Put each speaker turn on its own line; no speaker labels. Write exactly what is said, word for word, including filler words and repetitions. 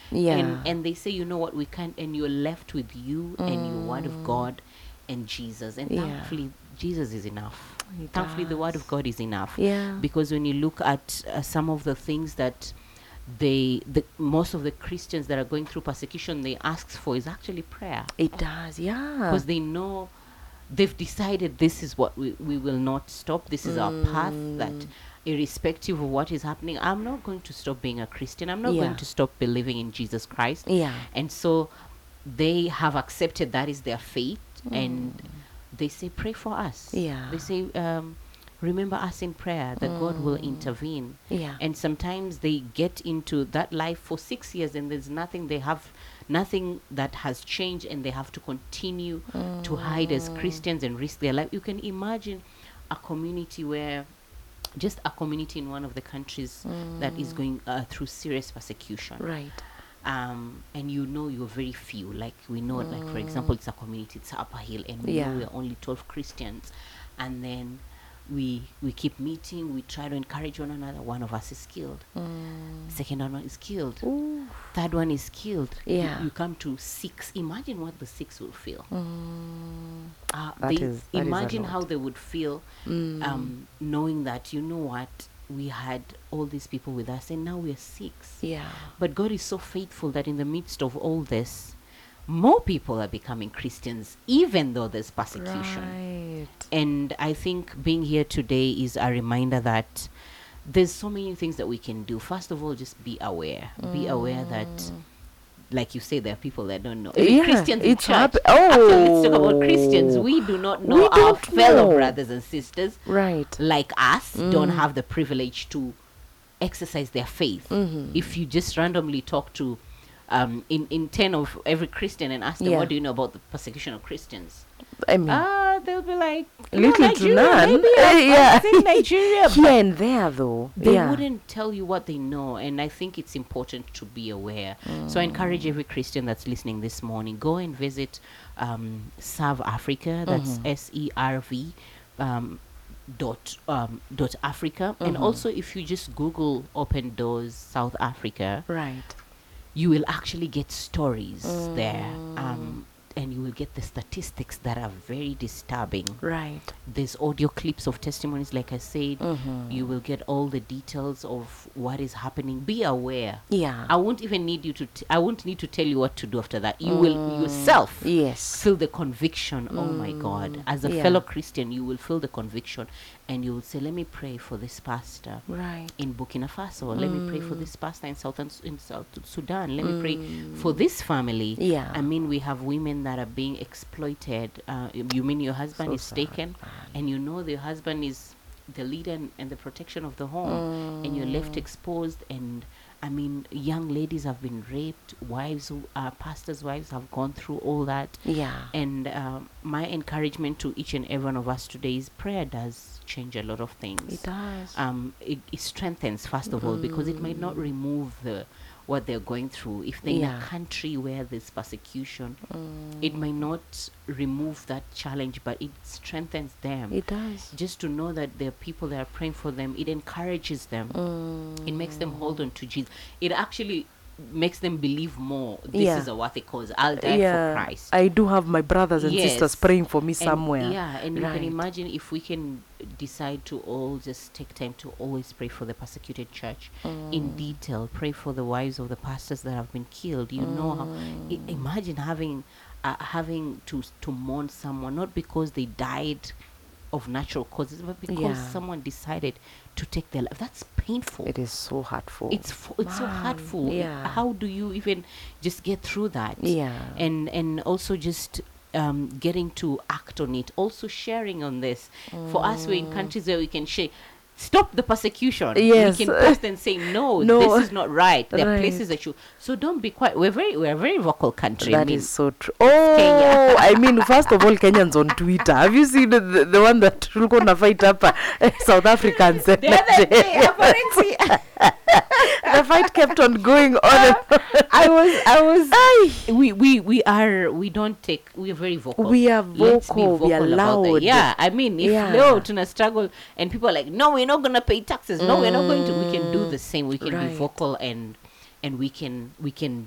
Yeah.
And, and they say, you know what, we can't, and you're left with you and your word of God and Jesus. And
Yeah.
thankfully, Jesus is enough.
He
Thankfully, the word
does.
of God is enough.
Yeah.
Because when you look at uh, some of the things that they, the, most of the Christians that are going through persecution, they ask for is actually prayer.
It does, yeah.
Because they know, they've decided this is what we, we will not stop. This is our path, that irrespective of what is happening, I'm not going to stop being a Christian. I'm not
Yeah.
going to stop believing in Jesus Christ.
Yeah.
And so they have accepted that is their fate. And they say, pray for us.
Yeah.
They say, um, remember us in prayer, that God will intervene.
Yeah.
And sometimes they get into that life for six years and there's nothing, they have nothing that has changed, and they have to continue to hide as Christians and risk their life. You can imagine a community where, just a community in one of the countries that is going uh, through serious persecution.
Right.
Um, and you know you're very few. Like we know, like for example, it's a community, it's Upper Hill, and we
Yeah.
know we're only twelve Christians. And then we we keep meeting, we try to encourage one another. One of us is killed. Second one is killed.
Ooh.
Third one is killed. You-
Yeah.
You, come to six. Imagine what the six will feel. Uh,
That
they
is- that is a
imagine how
lot.
they would feel um, knowing that, you know what, we had all these people with us and now we're six.
Yeah.
But God is so faithful that in the midst of all this, more people are becoming Christians, even though there's persecution.
Right.
And I think being here today is a reminder that there's so many things that we can do. First of all, just be aware. Be aware that, like you say, there are people that don't know. Even
Yeah,
Christians in
it's
church.
hap-
Actually, let's talk about
Oh.
Christians. We do not know
We
our
don't
fellow
know.
brothers and sisters
Right.
like us don't have the privilege to exercise their faith. If you just randomly talk to um, in, in ten of every Christian and ask them,
Yeah.
what do you know about the persecution of Christians?
I mean,
Ah, they'll be like, "No,
little to
Nigeria,
none.
maybe
Eh,
I've,
yeah.
I've seen Nigeria,
here
but
and there, though.
they
yeah.
wouldn't tell you what they know. And I think it's important to be aware. So I encourage every Christian that's listening this morning, go and visit um, Serve Africa. That's S E R V um, dot um, dot Africa. And also, if you just Google Open Doors South Africa,
Right.
you will actually get stories there. Um, and you will get the statistics that are very disturbing.
Right.
There's audio clips of testimonies, like I said. You will get all the details of what is happening. Be aware.
Yeah.
I won't even need you to. T- I won't need to tell you what to do after that. You will yourself
Yes.
feel the conviction. Oh my God! As a
Yeah.
fellow Christian, you will feel the conviction, and you will say, "Let me pray for this pastor
Right.
in Burkina Faso. Let me pray for this pastor in South in South Sudan. Let me pray for this family."
Yeah.
I mean, we have women that are being exploited. Uh, you mean your husband
So
is
sad,
taken, and you know the husband is the leader and, and the protection of the home, and you're left exposed. And I mean, young ladies have been raped. Wives, who are pastors' wives, have gone through all that.
Yeah.
And um, my encouragement to each and every one of us today is prayer does change a lot of things.
It does.
Um, it, it strengthens, first of all, because it might not remove the what they're going through. If they're in
Yeah.
a country where there's persecution, it might not remove that challenge, but it strengthens them.
It does.
Just to know that there are people that are praying for them, it encourages them. It makes them hold on to Jesus. It actually makes them believe more. This
Yeah.
is a worthy cause. I'll die
Yeah.
for Christ.
I do have my brothers and
Yes.
sisters praying for me
And
somewhere.
Yeah, and you
Right.
can imagine if we can decide to all just take time to always pray for the persecuted church in detail, pray for the wives of the pastors that have been killed. You know how I- imagine having uh, having to to mourn someone, not because they died of natural causes, but because
Yeah.
someone decided to take their life. That's painful.
It is so hurtful.
It's fo- it's so
Man,
hurtful.
yeah.
How do you even just get through that?
Yeah.
And and also just um, getting to act on it. Also sharing on this. For us, we're in countries where we can share. Stop the persecution.
Yes.
We can post and say no,
No.
this is not right. There are
Right.
places that you. So don't be quiet. We're very we're a very vocal country. I
That
mean,
is so true. Oh, I mean, first of all, Kenyans on Twitter. Have you seen the, the, the one that will gonna fight up uh, South Africans? and
the other day,
Nigerians?
apparently,
The fight kept on going on. and
I was I was.
Aye.
we we we are we don't take we are very vocal.
We are
Let's be
vocal, we are
vocal about that.
loud.
Yeah, I mean, if
Yeah.
Leo tuna struggle and people are like, no, we're not gonna pay taxes. No, we're not going to. We can do the same. We can be
Right.
vocal and and we can we can